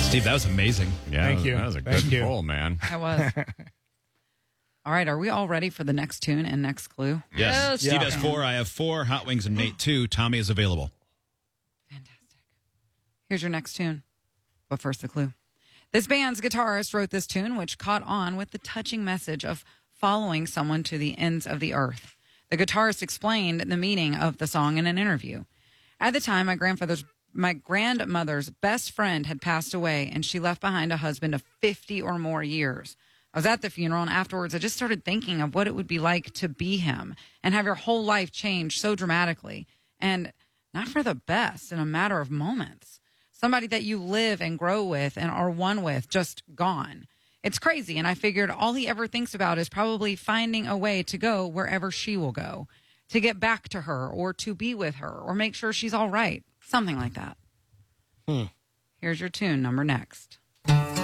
Steve, that was amazing. Yeah, Thank you. That was a Thank good you. pull, man. That was. All right, are we all ready for the next tune and next clue? Yes. Steve Yeah. has 4. I have 4. Hot Wings and Nate 2. Tommy is available. Fantastic. Here's your next tune. But first, the clue. This band's guitarist wrote this tune, which caught on with the touching message of following someone to the ends of the earth. The guitarist explained the meaning of the song in an interview. At the time, my grandmother's best friend had passed away, and she left behind a husband of 50 or more years. I was at the funeral, and afterwards I just started thinking of what it would be like to be him and have your whole life change so dramatically, and not for the best, in a matter of moments. Somebody that you live and grow with and are one with, just gone. It's crazy, and I figured all he ever thinks about is probably finding a way to go wherever she will go, to get back to her or to be with her or make sure she's all right, something like that. Here's your tune number next.